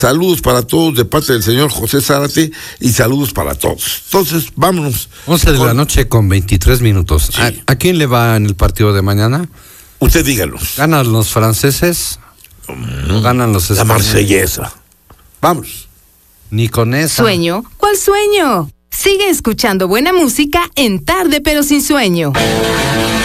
Saludos para todos de parte del señor José Zárate y saludos para todos. Entonces, vámonos. 11 de la noche con 23 minutos. Sí. ¿A quién le va en el partido de mañana? Usted díganos. ¿Ganan los franceses? ¿Ganan los españoles? La marsellesa. Vamos. Ni con esa. ¿Sueño? ¿Cuál sueño? Sigue escuchando buena música en Tarde pero sin sueño.